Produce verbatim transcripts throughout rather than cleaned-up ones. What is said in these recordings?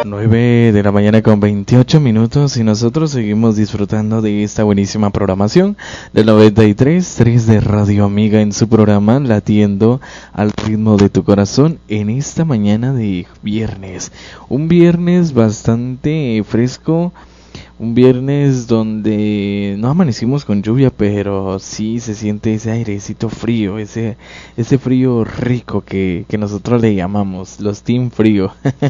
nueve de la mañana con veintiocho minutos y nosotros seguimos disfrutando de esta buenísima programación del noventa y tres punto tres de Radio Amiga en su programa Latiendo al ritmo de tu corazón en esta mañana de viernes. Un viernes bastante fresco, un viernes donde no amanecimos con lluvia, pero sí se siente ese airecito frío, ese ese frío rico que, que nosotros le llamamos, los team frío.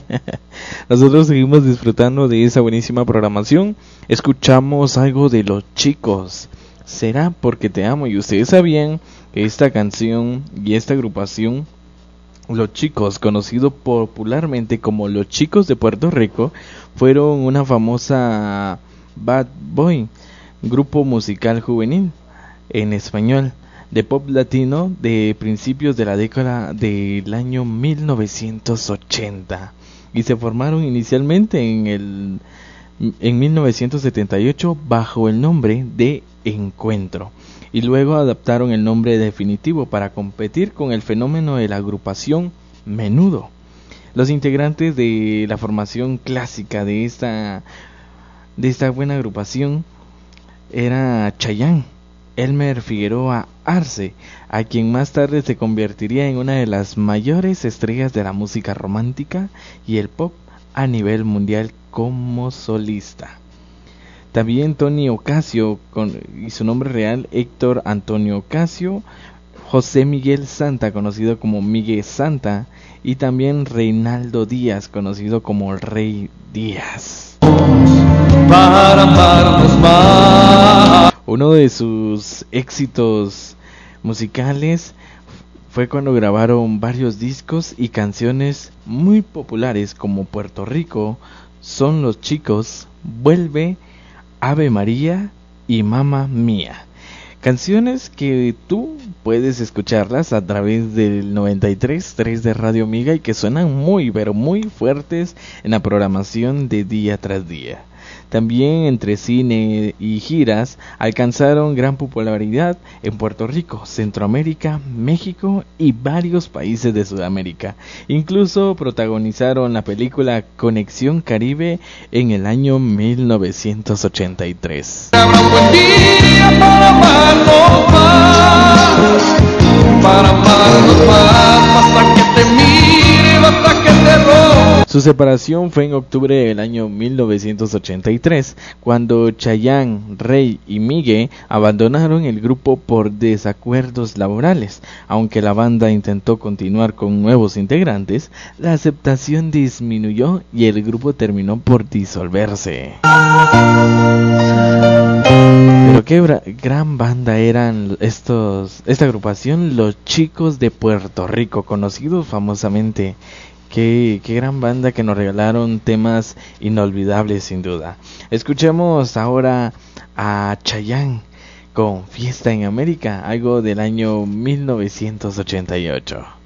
Nosotros seguimos disfrutando de esa buenísima programación. Escuchamos algo de Los Chicos, Será Porque Te Amo. Y ustedes sabían que esta canción y esta agrupación, Los Chicos, conocido popularmente como Los Chicos de Puerto Rico, fueron una famosa bad boy, grupo musical juvenil en español de pop latino de principios de la década del año mil novecientos ochenta, y se formaron inicialmente en el en mil novecientos setenta y ocho bajo el nombre de Encuentro, y luego adaptaron el nombre definitivo para competir con el fenómeno de la agrupación Menudo. Los integrantes de la formación clásica de esta de esta buena agrupación era Chayanne, Elmer Figueroa Arce, a quien más tarde se convertiría en una de las mayores estrellas de la música romántica y el pop a nivel mundial como solista. También Tony Ocasio, con, y su nombre real Héctor Antonio Ocasio, José Miguel Santa, conocido como Miguel Santa, y también Reinaldo Díaz, conocido como Rey Díaz. Para amarnos más. Uno de sus éxitos musicales fue cuando grabaron varios discos y canciones muy populares como Puerto Rico, Son los Chicos, Vuelve, Ave María y Mamma Mía. Canciones que tú puedes escucharlas a través del noventa y tres punto tres de Radio Amiga y que suenan muy, pero muy fuertes en la programación de día tras día. También entre cine y giras alcanzaron gran popularidad en Puerto Rico, Centroamérica, México y varios países de Sudamérica. Incluso protagonizaron la película Conexión Caribe en el año mil novecientos ochenta y tres. Habrá un buen día para amarnos más, para amarnos más, basta que te mire, basta que te robe. Su separación fue en octubre del año mil novecientos ochenta y tres, cuando Chayanne, Rey y Miguel abandonaron el grupo por desacuerdos laborales. Aunque la banda intentó continuar con nuevos integrantes, la aceptación disminuyó y el grupo terminó por disolverse. Pero qué bra- gran banda eran estos, esta agrupación, Los Chicos de Puerto Rico, conocidos famosamente. Qué, qué gran banda que nos regalaron temas inolvidables sin duda. Escuchemos ahora a Chayanne con Fiesta en América, algo del año mil novecientos ochenta y ocho.